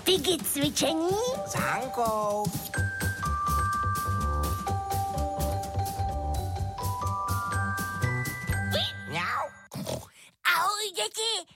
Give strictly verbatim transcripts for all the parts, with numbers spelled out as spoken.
Piggy cvičení s Hankou. Mňau. Ahoj, děti!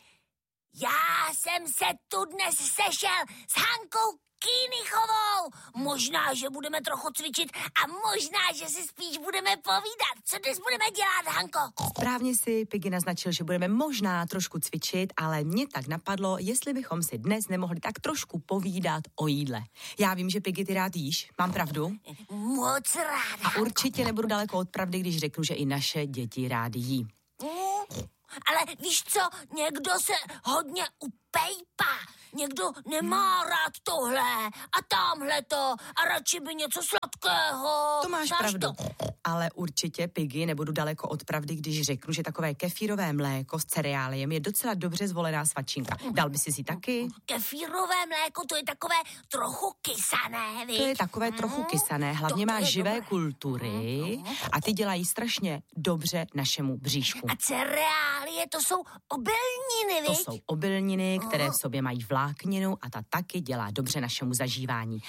Já jsem se tu dnes sešel s Hankou Kýnichovou. Možná, že budeme trochu cvičit a možná, že si spíš budeme povídat. Co dnes budeme dělat, Hanko? Správně si Piggy naznačil, že budeme možná trošku cvičit, ale mě tak napadlo, jestli bychom si dnes nemohli tak trošku povídat o jídle. Já vím, že Piggy, ty rád jíš, mám pravdu? Moc ráda. A určitě nebudu daleko od pravdy, když řeknu, že i naše děti rády jí. Mm, ale víš co, někdo se hodně upejpá. Někdo nemá rád tohle a tamhleto a radši by něco sladkého. To máš Znáš pravdu. To? Ale určitě, Piggy, nebudu daleko od pravdy, když řeknu, že takové kefírové mléko s cereáliem je docela dobře zvolená svačinka. Dal by si si taky? Kefírové mléko, to je takové trochu kysané, víš? To je takové trochu kysané, hlavně To- to má je živé dobré. kultury a ty dělají strašně dobře našemu bříšku. A cereálie, to jsou obilniny, To viď? jsou obilniny, které v sobě mají vlákninu a ta taky dělá dobře našemu zažívání.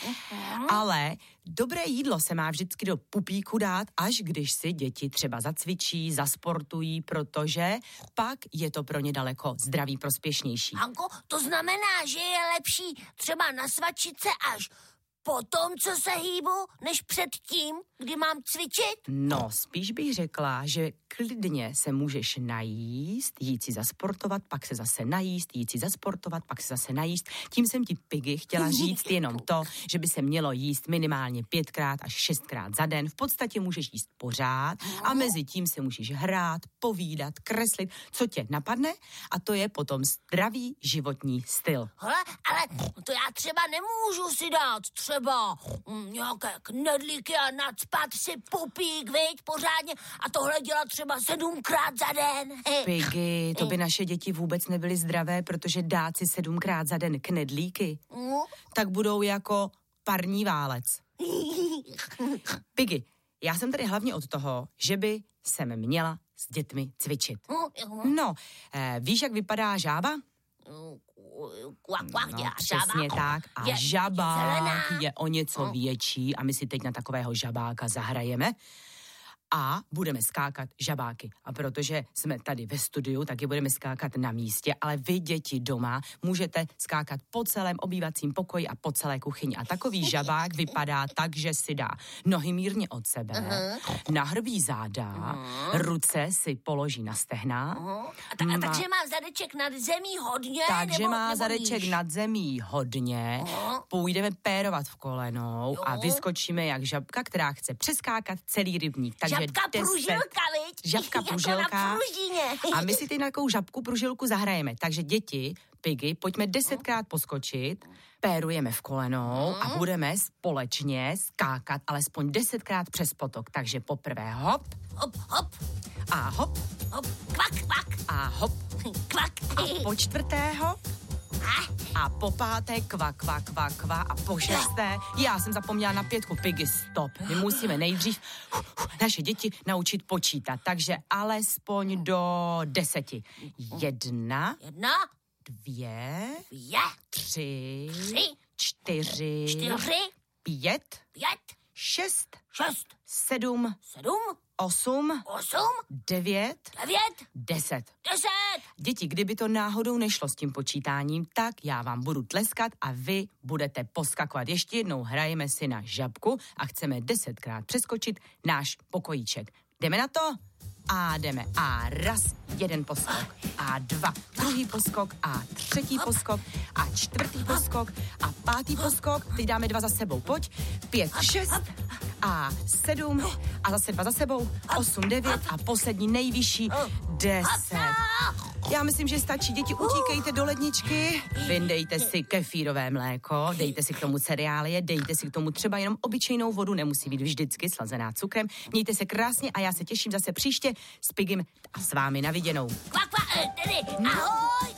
Ale dobré jídlo se má vždycky do pupíku dát, až když si děti třeba zacvičí, zasportují, protože pak je to pro ně daleko zdraví prospěšnější. Hanko, to znamená, že je lepší třeba nasvačit se až potom, co se hýbu, než předtím, kdy mám cvičit? No, spíš bych řekla, že klidně se můžeš najíst, jít si zasportovat, pak se zase najíst, jít si zasportovat, pak se zase najíst. Tím jsem ti, Piggy, chtěla říct jenom to, že by se mělo jíst minimálně pětkrát až šestkrát za den. V podstatě můžeš jíst pořád a mezi tím se můžeš hrát, povídat, kreslit, co tě napadne, a to je potom zdravý životní styl. Hele, ale to já třeba nemůžu si dát třeba mm, nějaké knedlíky a nacpat si pupík, viď, pořádně a tohle dělat třeba sedmkrát za den. Piggy, to by naše děti vůbec nebyly zdravé, protože dát si sedmkrát za den knedlíky, No. tak budou jako parní válec. Piggy, já jsem tady hlavně od toho, že by jsem měla s dětmi cvičit. No, eh, víš, jak vypadá žába? Kvak, kvak, No, dělá přesně žába. tak. A Je- žabák zelená. je o něco větší a my si teď na takového žabáka zahrajeme a budeme skákat žabáky. A protože jsme tady ve studiu, tak je budeme skákat na místě, ale vy, děti doma, můžete skákat po celém obývacím pokoji a po celé kuchyni. A takový žabák vypadá tak, že si dá nohy mírně od sebe, uh-huh. nahrbí záda, uh-huh. ruce si položí na stehna. Uh-huh. A, ta, a má- takže má zadeček nad zemí hodně? Takže nebo, má nebo zadeček níž? nad zemí hodně, Aha. půjdeme pérovat v kolenou Jo. a vyskočíme jak žabka, která chce přeskákat celý rybník. Takže Žabka deset- pružilka, viď? Žabka Jako pružilka. na pružině. A my si ty na takovou žabku pružilku zahrajeme. Takže děti, Piggy, pojďme desetkrát poskočit, pérujeme v kolenou a budeme společně skákat alespoň desetkrát přes potok. Takže poprvé hop Hop, hop, a hop hop, kvak, kvak, a hop kvak. a po čtvrté hop a po páté kva, kva, kva, kva a po šesté, já jsem zapomněla na pětku, Piggy, stop. My musíme nejdřív naše děti naučit počítat, takže alespoň do deseti. Jedna, Jedna, dvě, dvě, tři, tři, čtyři, čtyři, pět, pět, šest, šest, sedm, sedm, osm, osm, devět, devět, deset. deset. Děti, kdyby to náhodou nešlo s tím počítáním, tak já vám budu tleskat a vy budete poskakovat. Ještě jednou hrajeme si na žabku a chceme desetkrát přeskočit náš pokojíček. Jdeme na to? A jdeme. A raz, jeden poskok. A dva, druhý poskok. A třetí poskok. A čtvrtý poskok. A pátý poskok. Teď dáme dva za sebou. Pojď. Pět, šest. A sedm. A zase dva za sebou. Osm, devět. A poslední nejvyšší. Deset. Já myslím, že stačí. Děti, utíkejte do ledničky. Vyndejte si kefírové mléko. Dejte si k tomu cereálie. Dejte si k tomu třeba jenom obyčejnou vodu. Nemusí být vždycky slazená cukrem. Mějte se krásně a já se těším zase příště s Piggym a s vámi na viděnou. Kvak, kvak, eh, tedy, ahoj.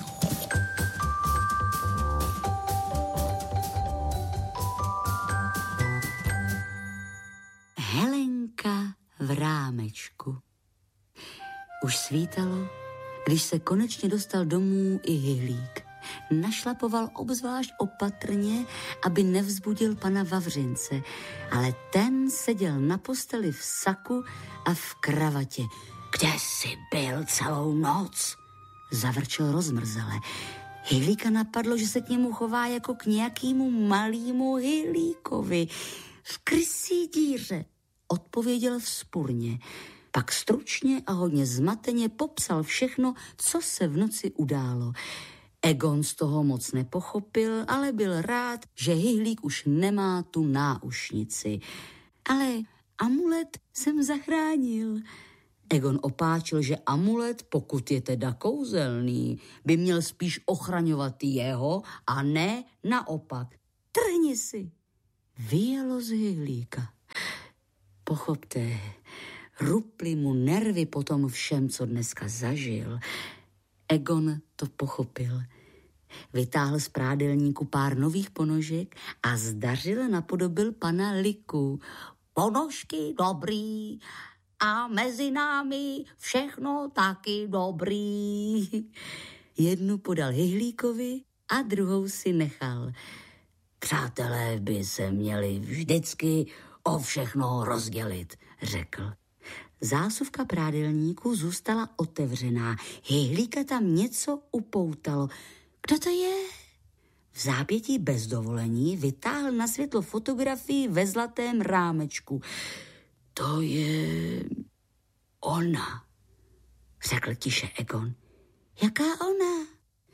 Helenka v rámečku. Už svítalo, když se konečně dostal domů i Hyhlík. našlapoval obzvlášť opatrně, aby nevzbudil pana Vavřince, ale ten seděl na posteli v saku a v kravatě. Kde jsi byl celou noc? Zavrčel rozmrzele. Hylíka napadlo, že se k němu chová jako k nějakému malýmu hylíkovi. V krysí díře, odpověděl vzpurně. Pak stručně a hodně zmateně popsal všechno, co se v noci událo. Egon z toho moc nepochopil, ale byl rád, že Hyhlík už nemá tu náušnici. Ale amulet jsem zachránil. Egon opáčil, že amulet, pokud je teda kouzelný, by měl spíš ochraňovat jeho a ne naopak. Trhni si. Vyjelo z Hyhlíka. Pochopte, ruply mu nervy po tom všem, co dneska zažil. Egon to pochopil. Vytáhl z prádelníku pár nových ponožek a zdařile napodobil pana Liku. Ponožky dobrý a mezi námi všechno taky dobrý. Jednu podal Hyhlíkovi a druhou si nechal. Přátelé by se měli vždycky o všechno rozdělit, řekl. Zásuvka prádelníku zůstala otevřená. Hyhlíka tam něco upoutalo. Kdo to je? V zápětí bez dovolení vytáhl na světlo fotografii ve zlatém rámečku. To je ona, řekl tiše Egon. Jaká ona?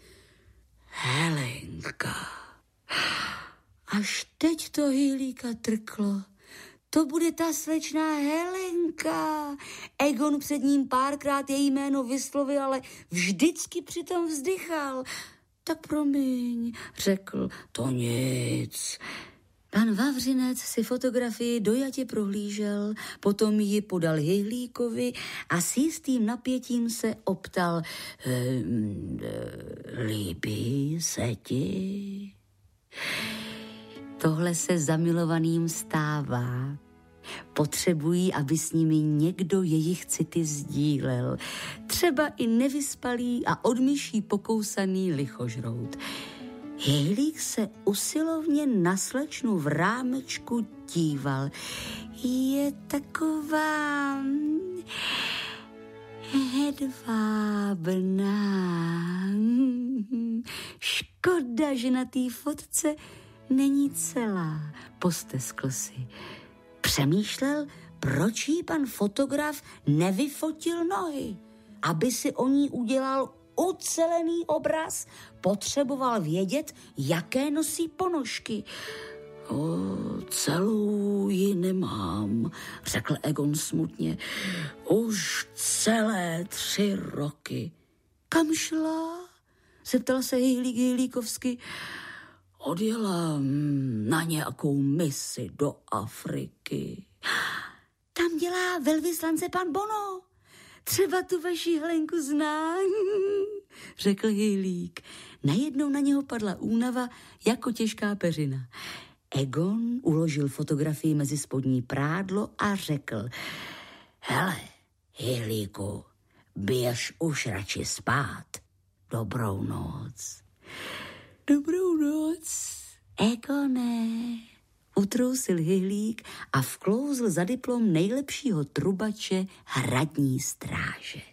Helenka. Až teď to Hyhlíka trklo. To bude ta slečná Helenka. Egon před ním párkrát její jméno vyslovil, ale vždycky přitom vzdychal. Tak promiň, řekl, to nic. Pan Vavřinec si fotografii dojatě prohlížel, potom ji podal Hyhlíkovi a s jistým napětím se optal. Ehm, líbí se ti? Tohle se zamilovaným stává. Potřebují, aby s nimi někdo jejich city sdílel. Třeba i nevyspalý a od myší pokousaný lichožrout. Hyhlík se usilovně na slečnu v rámečku díval. Je taková hedvábná. Škoda, že na té fotce není celá, posteskl si. Přemýšlel, proč jí pan fotograf nevyfotil nohy. Aby si o ní udělal ucelený obraz, potřeboval vědět, jaké nosí ponožky. O, celou ji nemám, řekl Egon smutně. Už celé tři roky. Kam šla? Zeptal se Hyhlík Hyhlíkovsky. Odjela na nějakou misi do Afriky. Tam dělá velvyslance pan Bono. Třeba tu vaši Helenku zná, řekl Hyhlík. Najednou na něho padla únava jako těžká peřina. Egon uložil fotografii mezi spodní prádlo a řekl. Hele, Hyhlíku, běž už radši spát. Dobrou noc. Dobrou noc, Egone, utrousil Hyhlík a vklouzl za diplom nejlepšího trubače hradní stráže.